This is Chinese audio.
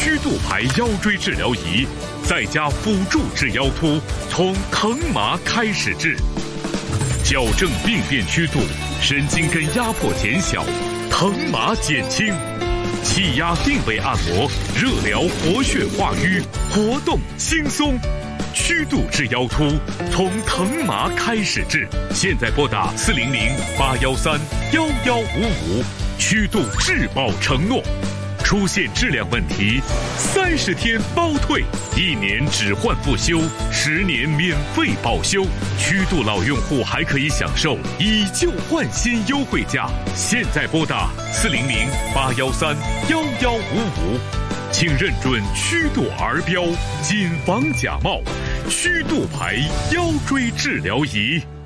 曲度牌腰椎治疗仪，再加辅助治腰突，从疼麻开始治，矫正病变曲度，神经根压迫减小，疼麻减轻，气压定位按摩，热疗活血化瘀，活动轻松。曲度治腰突，从疼麻开始治。现在拨打400-813-1155，曲度质保承诺。出现质量问题，30天包退，1年只换不修，10年免费保修。曲度老用户还可以享受以旧换新优惠价。现在拨打400-813-1155，请认准曲度儿标，谨防假冒。曲度牌腰椎治疗仪。